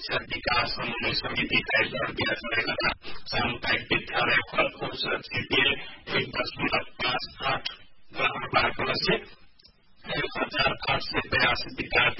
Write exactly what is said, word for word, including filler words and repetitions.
शिक्षा विकास समन्वय समिति का जोड़ दिया जाएगा। सामुदायिक विद्यालय फल खूबसूरत सीपीएल एक दशमलव पांच आठ ग्राम बारह से एक हजार आठ सौ बयासी विद्यार्थी